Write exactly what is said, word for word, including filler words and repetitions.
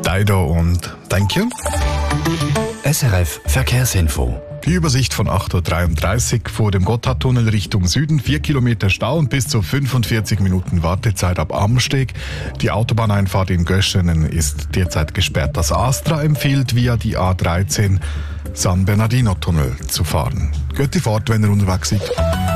Daido und Thank you. S R F Verkehrsinfo. Die Übersicht von acht Uhr dreiunddreißig vor dem Gotthardtunnel Richtung Süden. vier Kilometer Stau und bis zu fünfundvierzig Minuten Wartezeit ab Amsteg. Die Autobahneinfahrt in Göschenen ist derzeit gesperrt. Das Astra empfiehlt, via die A dreizehn San Bernardino Tunnel zu fahren. Gute Fahrt, wenn ihr unterwegs seid.